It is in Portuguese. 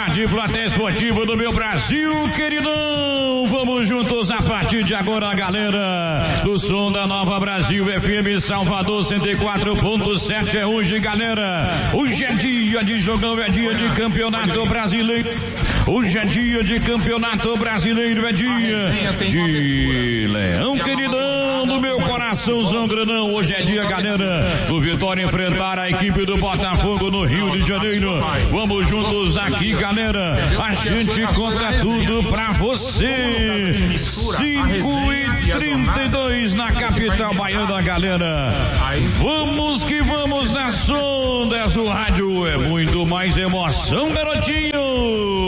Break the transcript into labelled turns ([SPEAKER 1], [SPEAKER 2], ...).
[SPEAKER 1] tarde, plateia esportiva do meu Brasil, queridão. Vamos juntos a partir de agora, galera. Do som da Nova Brasil FM Salvador 104.7 é hoje, galera. Hoje é dia de jogão, é dia de campeonato brasileiro. Hoje é dia de campeonato brasileiro, é dia de Leão, queridão do meu coraçãozão grandão. Hoje é dia, galera, do Vitória enfrentar a equipe do Botafogo no Rio de Janeiro. Vamos juntos aqui, galera. A gente conta tudo pra você. 5h32 na capital baiana, galera. Vamos que vamos nas ondas. O rádio é muito mais emoção, garotinho.